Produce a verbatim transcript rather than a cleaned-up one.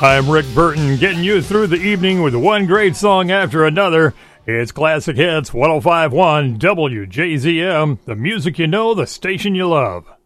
I'm Rick Burton, getting you through the evening with one great song after another. It's Classic Hits, one oh five point one W J Z M, the music you know, the station you love.